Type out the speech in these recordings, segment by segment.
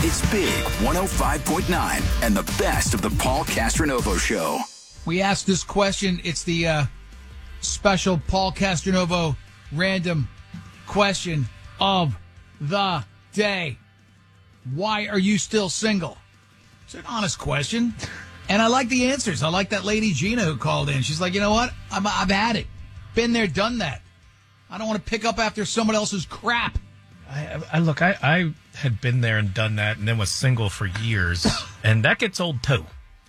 It's Big 105.9 and the best of the Paul Castronovo Show. We asked this question. It's the special Paul Castronovo random question of the day. Why are you still single? It's an honest question. And I like the answers. I like that lady Gina who called in. She's like, you know what? I've had it. Been there, done that. I don't want to pick up after someone else's crap. I had been there and done that and then was single for years. And that gets old, too.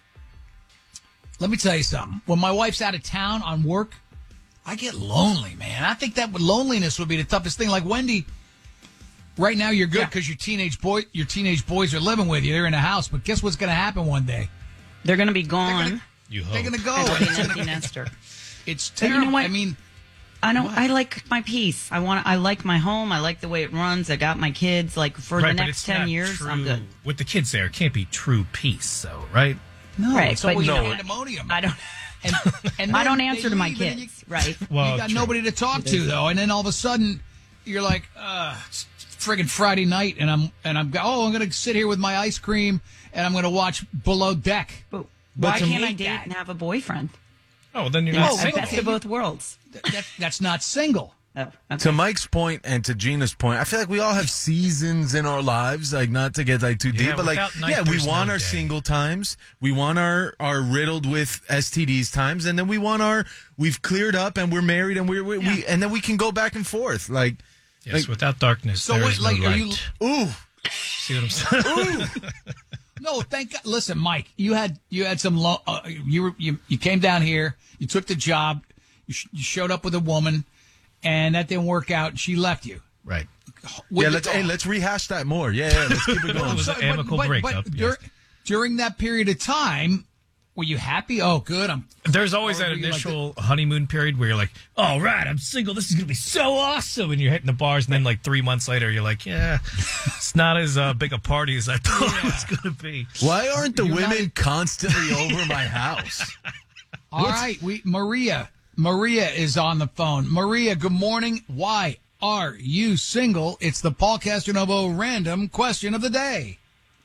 Let me tell you something. When my wife's out of town on work, I get lonely, man. I think that loneliness would be the toughest thing. Like Wendy, right now you're good because your teenage boys are living with you. They're in a house. But guess what's going to happen one day? They're going to be gone. They're going to go. It'll be an empty nester. It's terrible. You know what? I mean, I like my peace. I like my home. I like the way it runs. I got my kids. Like for the next 10 years, I'm good. With the kids there, it can't be true peace, though, right? No, right, it's always pandemonium. I don't. And I don't answer to my kids, right? Well, you got nobody to talk to though, and then all of a sudden you're like, it's friggin' Friday night, and I'm going to sit here with my ice cream, and I'm going to watch Below Deck. But why can't I date and have a boyfriend? Oh, then you're not single. Best of both worlds. That's not single. Oh, okay. To Mike's point and to Gina's point, I feel like we all have seasons in our lives, like not to get like too deep, but like, we want our single times, we want our riddled with STDs times, and then we want we've cleared up and we're married and we and then we can go back and forth. Like, yes, without darkness, there is no light. Ooh. See what I'm saying? Ooh. No, thank God. Listen, Mike, you had some you came down here, you took the job, you showed up with a woman, and that didn't work out. She left you. Right. Let's rehash that more. Yeah, let's keep it going. It was an amicable breakup. During that period of time, were you happy? Oh, good. There's always that initial honeymoon period where you're like, all right, I'm single. This is going to be so awesome. And you're hitting the bars. And then like 3 months later, you're like, yeah, it's not as big a party as I thought it was going to be. Why aren't the women constantly over my house? All right. Maria is on the phone. Maria, good morning. Why are you single? It's the Paul Castronovo random question of the day.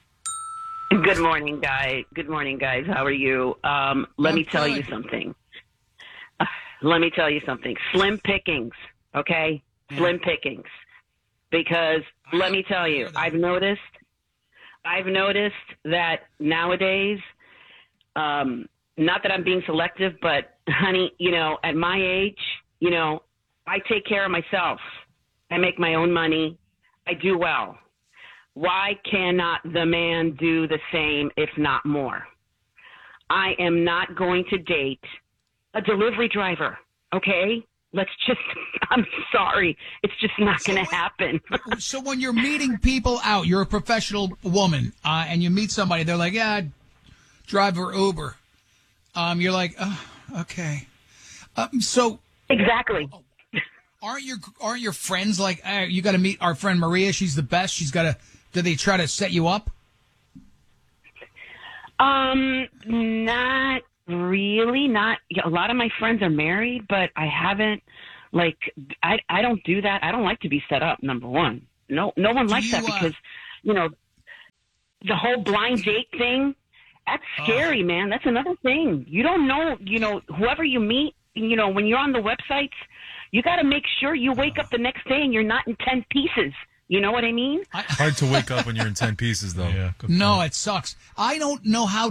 Good morning, guys. How are you? Let me tell you something. Slim pickings, okay? Yeah. Slim pickings. Because let me tell you, I've noticed that nowadays, not that I'm being selective, but honey, at my age, I take care of myself. I make my own money. I do well. Why cannot the man do the same, if not more? I am not going to date a delivery driver, okay? I'm sorry. It's just not going to happen. So when you're meeting people out, you're a professional woman, and you meet somebody, they're like, yeah, drive or Uber. You're like, oh, okay. So exactly. Aren't your friends like, you got to meet our friend Maria? She's the best. Do they try to set you up? Not really. Not a lot of my friends are married, but I haven't. I don't do that. I don't like to be set up. Number one, no one likes that because, the whole blind date thing. That's scary, man. That's another thing. You don't know, whoever you meet, when you're on the websites, you got to make sure you wake up the next day and you're not in 10 pieces. You know what I mean? Hard to wake up when you're in 10 pieces, though. Yeah, no, it sucks. I wouldn't know how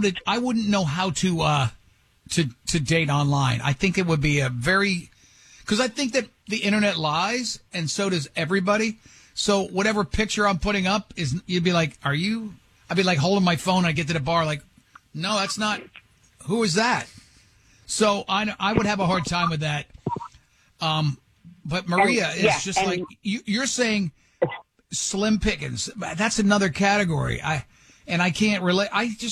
to date online. I think it would be because I think that the internet lies, and so does everybody. So whatever picture I'm putting up you'd be like, I'd be like holding my phone. I get to the bar like, no, that's not. Who is that? So I would have a hard time with that. But Maria, it's just like you're saying slim pickings. That's another category. I can't relate.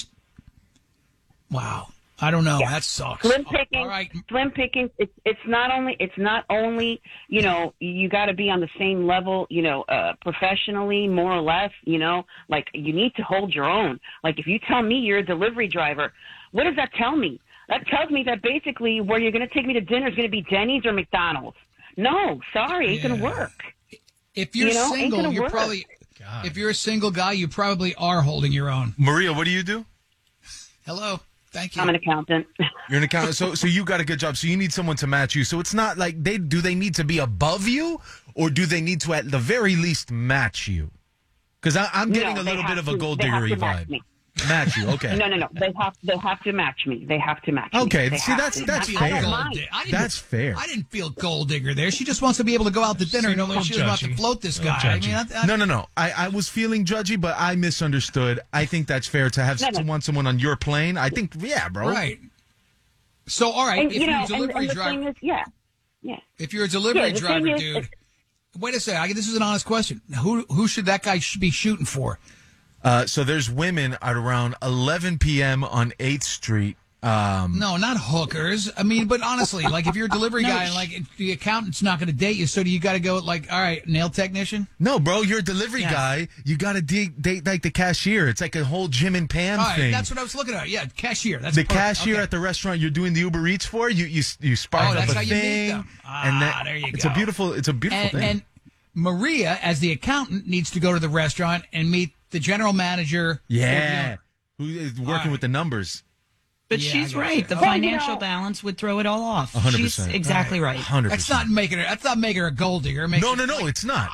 Wow. I don't know. Yeah. That sucks. Slim pickings. All right. Slim pickings. It's not only. You got to be on the same level. Professionally, more or less. Like you need to hold your own. Like if you tell me you're a delivery driver, what does that tell me? That tells me that basically where you're going to take me to dinner is going to be Denny's or McDonald's. No, sorry, ain't going to work. If you're single, you're probably God. If you're a single guy, you probably are holding your own. Maria, what do you do? Hello. Thank you. I'm an accountant. You're an accountant. So you got a good job. So you need someone to match you. So it's not like do they need to be above you, or do they need to at the very least match you? Because I'm getting a little bit of a gold diggery vibe. Match you, okay? No. They have to match me. They have to match me. Okay, They see have that's to. fair. That's fair. I didn't feel gold digger there. She just wants to be able to go out to dinner and know she doesn't have to float this guy. I mean, No. I was feeling judgy, but I misunderstood. I think that's fair to have someone on your plane. I think, yeah, bro. Right. So, all right, And, if you're a delivery driver, if you're a delivery driver, dude, wait a second. This is an honest question. Who should that guy be shooting for? So there's women at around 11 p.m. on 8th Street. No, not hookers. I mean, but honestly, like if you're a delivery guy and like the accountant's not going to date you, so do you got to go like, all right, nail technician? No, bro, you're a delivery guy. You got to date like the cashier. It's like a whole Jim and Pam thing. That's what I was looking at. Yeah, cashier. That's the cashier at the restaurant you're doing the Uber Eats for. You spark up a thing, you meet them. and there you go. It's a beautiful thing. And Maria, as the accountant, needs to go to the restaurant and meet the general manager. Yeah, who is working with the numbers. But she's right. The financial balance would throw it all off. 100%. She's exactly right. 100%. That's not making her a gold digger. No, it's not.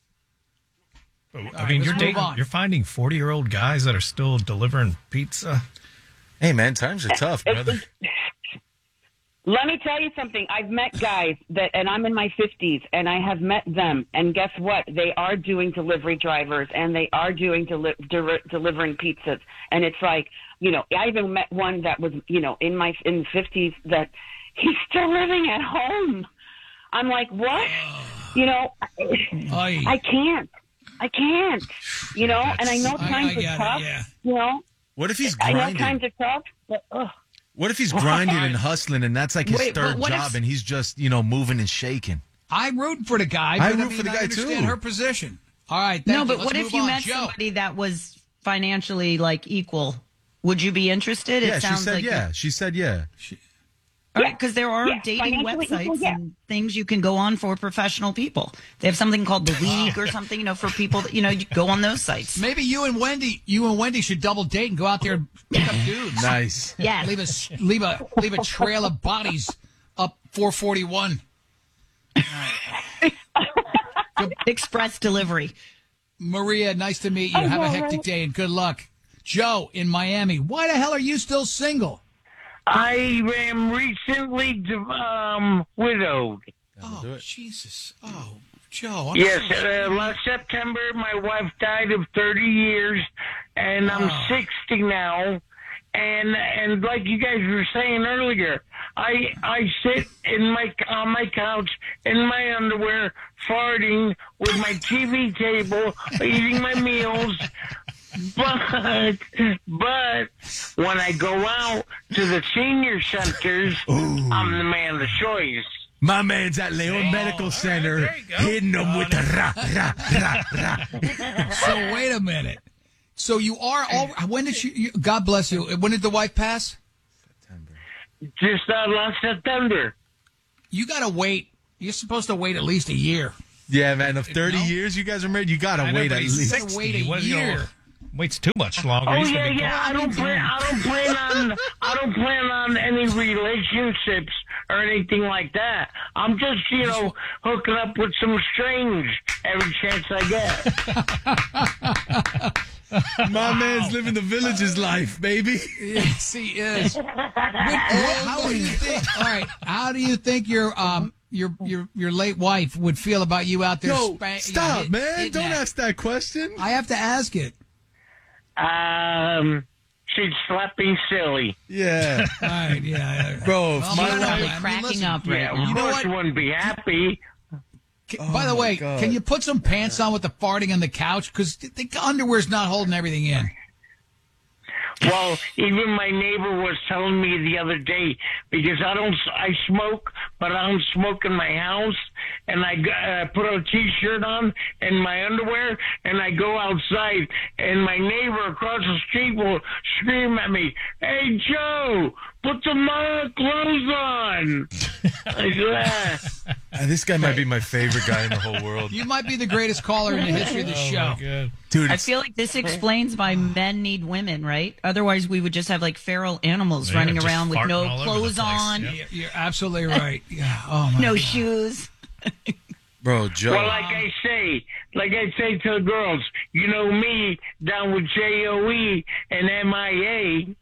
I mean, you're finding 40-year-old guys that are still delivering pizza. Hey, man, times are tough, brother. Let me tell you something. I've met guys and I'm in my 50s, and I have met them, and guess what? They are doing delivery drivers, and they are doing delivering pizzas, and it's like, I even met one that was, in the 50s that he's still living at home. I'm like, what? I can't, and I know times are tough, What if he's grinding? I know times are tough, but what if he's grinding and hustling, and that's like his third job, and he's just, moving and shaking? I root for the guy. But I root for the guy, I understand too. her position. All right. No, but what if you met somebody that was financially, like, equal? Would you be interested? Yeah, she said yeah. All right, because there are dating websites and things you can go on for professional people. They have something called The League or something, for people that, you go on those sites. Maybe you and Wendy should double date and go out there and pick up dudes. Nice. Yeah. Leave a trail of bodies up 441. Express delivery. Maria, nice to meet you. Have a hectic day and good luck. Joe in Miami. Why the hell are you still single? I am recently widowed. Oh, Jesus. Oh, Joe. Yes, last September, my wife died of 30 years, and I'm 60 now. And like you guys were saying earlier, I sit on my couch in my underwear, farting with my TV table, eating my meals. But when I go out to the senior centers, I'm the man of the choice. My man's at Leon Medical Center, hitting them with the rah. So wait a minute. So you are all. When did she? God bless you. When did the wife pass? September. Just last September. You gotta wait. You're supposed to wait at least a year. Yeah, man. Of 30 years you guys are married, you gotta wait at least. 60. Wait a year. Waits too much longer. Oh yeah. I don't plan on any relationships or anything like that. I'm just hooking up with some strange every chance I get. My man's living the village's life, baby. Yes, he is. How do you think? All right. How do you think your late wife would feel about you out there? Stop, man! Don't ask that question. I have to ask it. She'd slap me silly. Yeah. All right, yeah. Bro, my wife cracking up right now. You know what? She wouldn't be happy. By the way, can you put some pants on with the farting on the couch? Because the underwear's not holding everything in. Well, even my neighbor was telling me the other day, because I smoke, but I don't smoke in my house, and I put a T-shirt on and my underwear, and I go outside, and my neighbor across the street will scream at me, "Hey, Joe, put some clothes on." This guy might be my favorite guy in the whole world. You might be the greatest caller in the history of the show. Dude, I feel like this explains why men need women, right? Otherwise, we would just have like feral animals running around with no clothes on. Yep. You're absolutely right. Yeah. Oh my no God. shoes. Bro, Joe. Well, like I say to the girls, you know me down with JOE and MIA.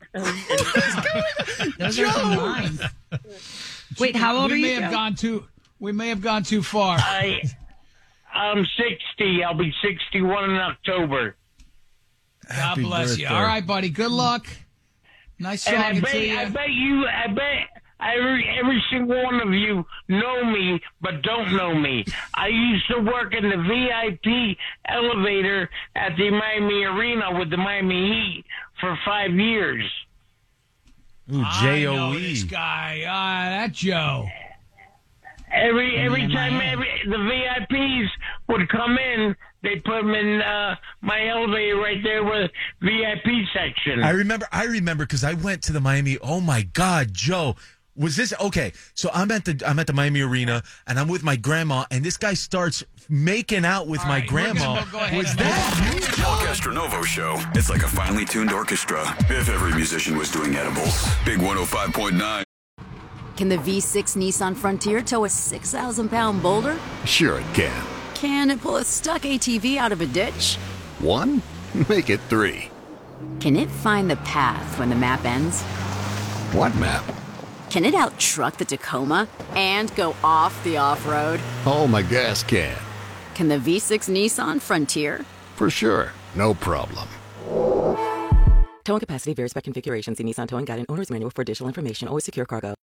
Those are some lines. Wait, how old are you? We may have gone too far. I'm 60. I'll be 61 in October. God bless you. All right, buddy. Good luck. Nice talking to you. I bet every single one of you know me, but don't know me. I used to work in the VIP elevator at the Miami Arena with the Miami Heat for 5 years. Ooh, I know JOE. this guy. That Joe. Every time the VIPs would come in, they put them in my elevator right there with VIP section. I remember because I went to the Miami. Oh my God, Joe. Was this okay? So I'm at the Miami Arena and I'm with my grandma, and this guy starts making out with my grandma. Was that you? Paul Castronovo Show. It's like a finely tuned orchestra. If every musician was doing edibles. Big 105.9. Can the V6 Nissan Frontier tow a 6,000-pound boulder? Sure it can. Can it pull a stuck ATV out of a ditch? 1? Make it 3. Can it find the path when the map ends? What map? Can it out-truck the Tacoma and go off the off-road? Oh, my gas can. Can the V6 Nissan Frontier? For sure. No problem. Towing capacity varies by configuration. See Nissan Towing Guide and Owner's Manual for additional information. Always secure cargo.